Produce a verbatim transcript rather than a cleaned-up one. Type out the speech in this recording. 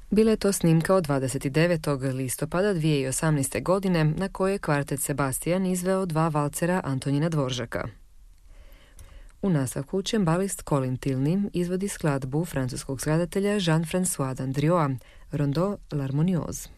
Bila je to snimka od dvadeset devetog listopada dvije tisuće osamnaeste. godine na kojoj je kvartet Sebastian izveo dva valcera Antonina Dvoržaka. U nastavku čembalist Colin Tilney izvodi skladbu francuskog skladatelja Jean-François Dandriot, Rondeau l'Harmonieuse.